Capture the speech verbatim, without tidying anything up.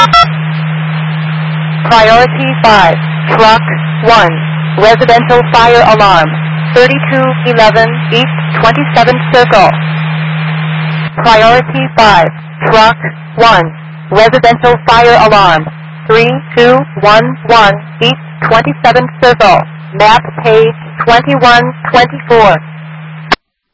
Priority five, Truck one, Residential Fire Alarm, thirty-two eleven East twenty-seventh Circle. Priority five, Truck one, Residential Fire Alarm, three two one one East twenty-seventh Circle, map page twenty-one twenty-four.